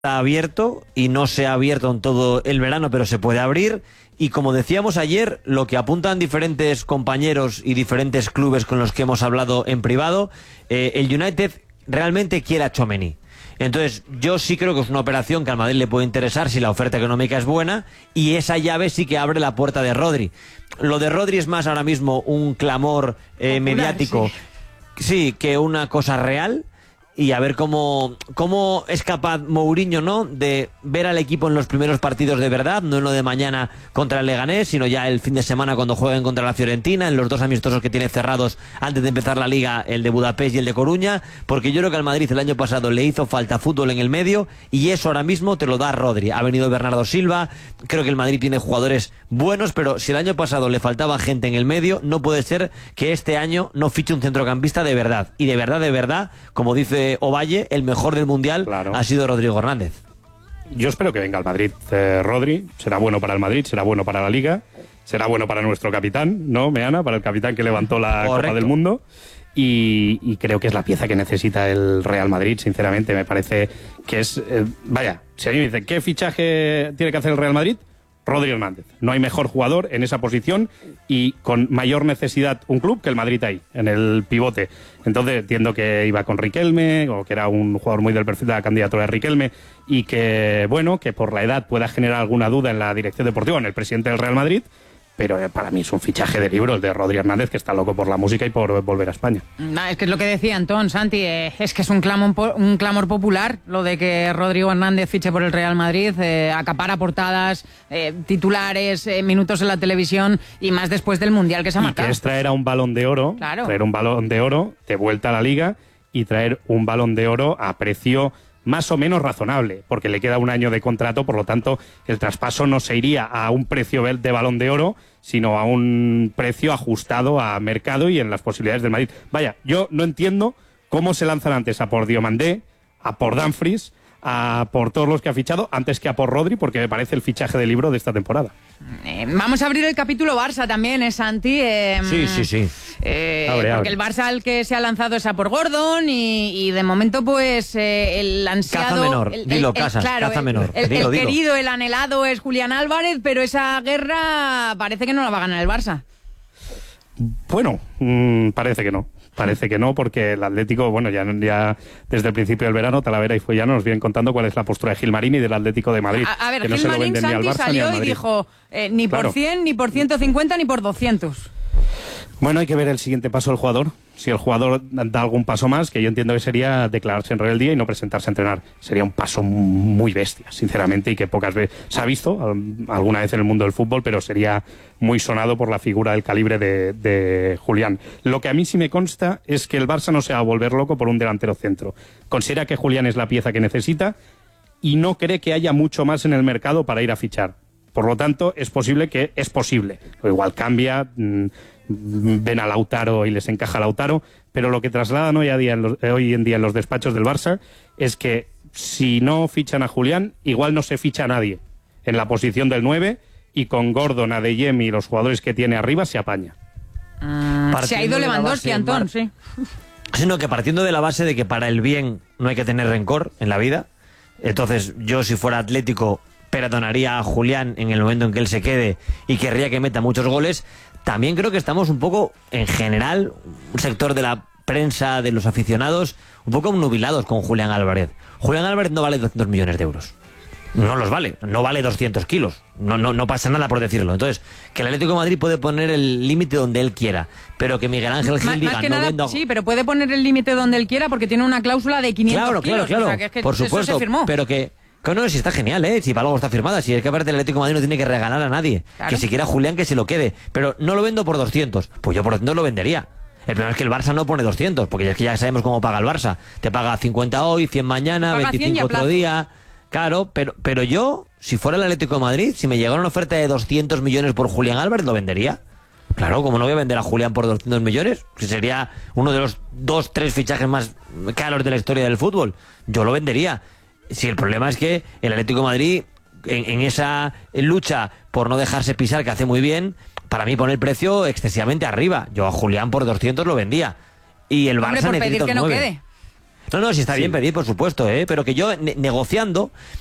está abierto y no se ha abierto en todo el verano, pero se puede abrir. Y como decíamos ayer, lo que apuntan diferentes compañeros y diferentes clubes con los que hemos hablado en privado, el United realmente quiere a Tchouaméni. Entonces, yo sí creo que es una operación que al Madrid le puede interesar si la oferta económica es buena, y esa llave sí que abre la puerta de Rodri. Lo de Rodri es más ahora mismo un clamor mediático, sí, que una cosa real. Y a ver cómo es capaz Mourinho, ¿no?, de ver al equipo en los primeros partidos de verdad, no en lo de mañana contra el Leganés, sino ya el fin de semana cuando jueguen contra la Fiorentina, en los dos amistosos que tiene cerrados antes de empezar la Liga, el de Budapest y el de Coruña, porque yo creo que al Madrid el año pasado le hizo falta fútbol en el medio, y eso ahora mismo te lo da Rodri. Ha venido Bernardo Silva, creo que el Madrid tiene jugadores buenos, pero si el año pasado le faltaba gente en el medio, no puede ser que este año no fiche un centrocampista de verdad. Y de verdad, como dice Ovalle, el mejor del Mundial ha sido Rodrigo Hernández. Yo espero que venga al Madrid Rodri. Será bueno para el Madrid, será bueno para la Liga, será bueno para nuestro capitán, ¿no, Meana? Para el capitán que levantó la Copa del Mundo. Y creo que es la pieza que necesita el Real Madrid, sinceramente. Me parece que es... vaya, si a mí me dicen, ¿qué fichaje tiene que hacer el Real Madrid? Rodri Hernández. No hay mejor jugador en esa posición y con mayor necesidad un club que el Madrid ahí, en el pivote. Entonces entiendo que iba con Riquelme, o que era un jugador muy del perfil de la candidatura de Riquelme, y que, bueno, que por la edad pueda generar alguna duda en la dirección deportiva, en el presidente del Real Madrid. Pero para mí es un fichaje de libro el de Rodri Hernández, que está loco por la música y por volver a España. Es que es lo que decía Antón, Santi, es que es un clamor popular lo de que Rodrigo Hernández fiche por el Real Madrid, acapara portadas, titulares, minutos en la televisión, y más después del Mundial que se ha marcado. Y que es traer a un Balón de Oro, traer un Balón de Oro de vuelta a la Liga, y traer un Balón de Oro a precio más o menos razonable, porque le queda un año de contrato, por lo tanto el traspaso no se iría a un precio de Balón de Oro, sino a un precio ajustado a mercado y en las posibilidades del Madrid. Vaya, yo no entiendo cómo se lanzan antes a por Diomandé, a por Dumfries, a por todos los que ha fichado, antes que a por Rodri, porque me parece el fichaje de libro de esta temporada. Vamos a abrir el capítulo Barça también, Santi. Sí. Porque el Barça al que se ha lanzado es a por Gordon, y de momento pues el ansiado... Caza menor, caza menor. El querido, el anhelado es Julián Álvarez, pero esa guerra parece que no la va a ganar el Barça. Bueno, parece que no. Parece que no, porque el Atlético, bueno, ya desde el principio del verano, Talavera y Fuellano nos vienen contando cuál es la postura de Gilmarín y del Atlético de Madrid. A ver, que no Gilmarín, Santi, salió y dijo ni por 100, ni por 150, ni por 200. Bueno, hay que ver el siguiente paso del jugador. Si el jugador da algún paso más, que yo entiendo que sería declararse en rebeldía y no presentarse a entrenar. Sería un paso muy bestia, sinceramente, y que pocas veces se ha visto alguna vez en el mundo del fútbol, pero sería muy sonado por la figura del calibre de Julián. Lo que a mí sí me consta es que el Barça no se va a volver loco por un delantero centro. Considera que Julián es la pieza que necesita y no cree que haya mucho más en el mercado para ir a fichar. Por lo tanto, es posible. O igual cambia, ven a Lautaro y les encaja Lautaro, pero lo que trasladan hoy en día en los despachos del Barça es que si no fichan a Julián, igual no se ficha a nadie en la posición del 9, y con Gordon, Adeyemi y los jugadores que tiene arriba se apaña. Se ha ido Lewandowski, Antón, sí. Sino que partiendo de la base de que para el bien no hay que tener rencor en la vida, entonces yo, si fuera Atlético, perdonaría a Julián en el momento en que él se quede y querría que meta muchos goles. También creo que estamos un poco, en general, un sector de la prensa, de los aficionados, un poco obnubilados con Julián Álvarez. Julián Álvarez no vale 200 millones de euros. No los vale, no vale 200 kilos. No pasa nada por decirlo. Entonces, que el Atlético de Madrid puede poner el límite donde él quiera, pero que Miguel Ángel Gil diga... Más que nada, sí, pero puede poner el límite donde él quiera porque tiene una cláusula de 500 kilos. Claro, o sea, que es que por supuesto, eso se firmó. Pero que no, si está genial, si para algo está firmada. Si es que aparte el Atlético de Madrid no tiene que regalar a nadie. Claro. Que si quiera Julián, que se lo quede. Pero no lo vendo por 200. Pues yo por 200 lo vendería. El problema es que el Barça no pone 200, porque es que ya sabemos cómo paga el Barça. Te paga 50 hoy, 100 mañana, 25 otro día. Claro, pero yo, si fuera el Atlético de Madrid, si me llegara una oferta de 200 millones por Julián Álvarez, lo vendería. Claro, como no voy a vender a Julián por 200 millones, que sería uno de los 2-3 fichajes más caros de la historia del fútbol. Yo lo vendería. Si el problema es que el Atlético de Madrid, en esa lucha por no dejarse pisar, que hace muy bien, para mí pone el precio excesivamente arriba. Yo a Julián por 200 lo vendía. Y el Barça necesita un 9. No, sí está bien pedir, por supuesto, pero que yo negociando